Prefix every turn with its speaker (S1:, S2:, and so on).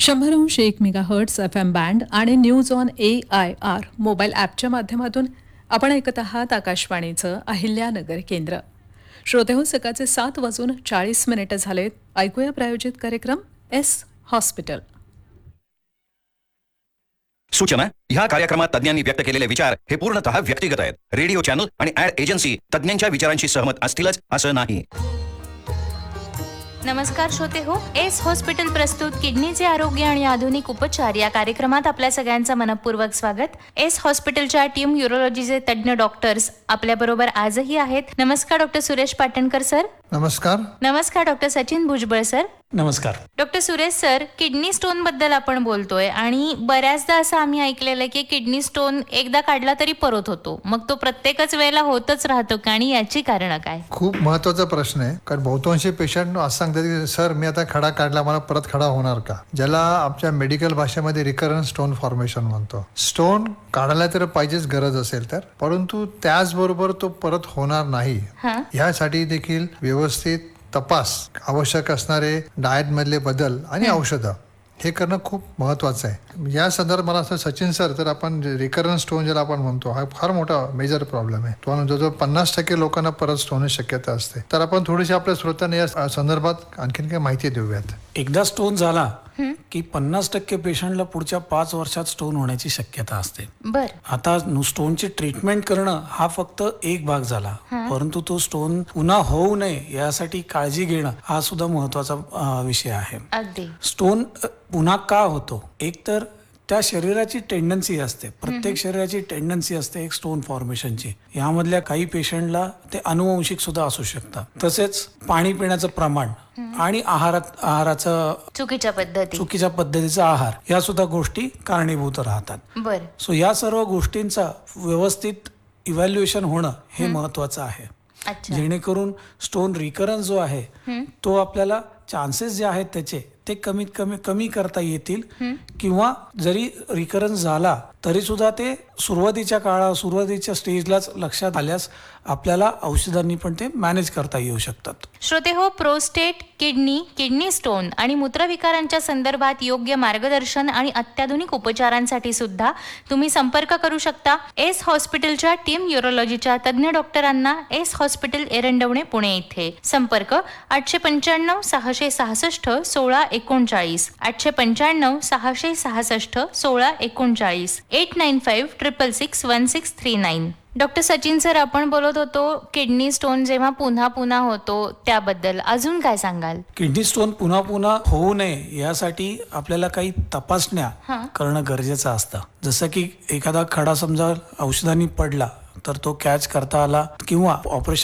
S1: 100.1 megahertz FM band आणि news on AIR mobile ॲपच्या माध्यमातून आपण ऐकत आहात आकाशवाणीचं अहिल्यानगर केंद्र. श्रोतेहो, सकाळचे 7:40 झालेत. ऐकूया प्रायोजित कार्यक्रम एस हॉस्पिटल.
S2: सूचना: ह्या कार्यक्रमात तज्ञांनी व्यक्त केलेले विचार हे पूर्णतः व्यक्तिगत आहेत. रेडिओ चॅनल आणि ॲड एजन्सी तज्ञांच्या विचारांशी सहमत असतीलच असं नाही.
S3: नमस्कार श्रोते हो, एस हॉस्पिटल प्रस्तुत किडनीचे आरोग्य आणि आधुनिक उपचार या कार्यक्रमात आपल्या सगळ्यांचं मनपूर्वक स्वागत. एस हॉस्पिटलच्या टीम युरोलॉजीचे तज्ञ डॉक्टर्स आपल्याबरोबर आजही आहेत. नमस्कार डॉक्टर सुरेश पाटणकर सर.
S4: नमस्कार.
S3: नमस्कार डॉक्टर सचिन भुजबळ सर.
S4: नमस्कार.
S3: Doctor Suresh sir, kidney stone बद्दल आपण बोलतोय आणि बऱ्याचदा असं आम्ही ऐकलेलं की किडनी स्टोन एकदा काढला तरी परत होतो, मग तो प्रत्येकच वेळेला होतच राहतो का आणि याची कारणं काय?
S4: खूप महत्वाचा प्रश्न आहे, कारण बहुतांशी पेशंट असं सांगतात की सर मी आता खडा काढला, मला परत खडा होणार का, ज्याला आमच्या मेडिकल भाषेमध्ये रिकरंट स्टोन फॉर्मेशन म्हणतो. स्टोन काढायला तर पाहिजेच गरज असेल तर, परंतु त्याचबरोबर तो परत होणार नाही यासाठी देखील व्यवस्थित तपास, आवश्यक असणारे डाएट मधले बदल आणि औषधं हे करणं खूप महत्वाचं आहे. या संदर्भात मला असं सचिन सर, तर आपण रिकरंट स्टोन ज्याला आपण म्हणतो हा फार मोठा मेजर प्रॉब्लेम आहे. तो जवळजवळ 50% लोकांना परत स्टोन शक्यता असते. तर आपण थोडीशी आपल्या श्रोत्यांना या संदर्भात आणखीन काही माहिती देऊयात.
S5: एकदा स्टोन झाला की 50% पेशंटला पुढच्या 5 वर्षात स्टोन होण्याची शक्यता असते. आता स्टोनची ट्रीटमेंट करणं हा फक्त एक भाग झाला, परंतु तो स्टोन पुन्हा होऊ नये यासाठी काळजी घेणं हा सुद्धा महत्वाचा विषय आहे. स्टोन पुन्हा का होतो? एक तर त्या शरीराची टेंडन्सी असते, प्रत्येक शरीराची टेंडन्सी असते एक स्टोन फॉर्मेशनची. यामधल्या काही पेशंटला ते अनुवंशिक सुद्धा असू शकतं. तसेच पाणी पिण्याचं प्रमाण आणि आहाराचं चुकीच्या पद्धतीचा आहार या सुद्धा गोष्टी कारणीभूत राहतात. सो या सर्व गोष्टींचा व्यवस्थित इव्हॅल्युएशन होणं हे महत्वाचं आहे, जेणेकरून स्टोन रिकरन्स जो आहे तो आपल्याला चान्सेस जे आहेत त्याचे ते कमी करता येतील, किंवा जरी रिकरन्स झाला तरी सुद्धा ते सुरुवातीच्या स्टेजलाच लक्षात आल्यास आपल्याला औषधांनी पण ते मॅनेज करता येऊ शकतात.
S3: श्रोते हो, प्रोस्टेट, किडनी स्टोन आणि मूत्रविकारांच्या संदर्भात योग्य मार्गदर्शन आणि अत्याधुनिक उपचारांसाठी सुद्धा तुम्ही संपर्क करू शकता एस हॉस्पिटलच्या टीम युरोलॉजीच्या तज्ञ डॉक्टरांना. एस हॉस्पिटल एरंडवणे, पुणे इथे. संपर्क 895 666 1639, 895 666 1639, 895 666 1639. डॉक्टर सचिन सर, आपण बोलत होतो किडनी स्टोन जेव्हा पुन्हा होतो त्याबद्दल अजून काय सांगाल?
S5: किडनी स्टोन पुन्हा होऊ नये यासाठी आपल्याला काही तपासण्या करणं गरजेचं असतं. जसं की एखादा खडा समजा औषधांनी पडला तर तो कॅच करता आला, किंवा ऑपरेशन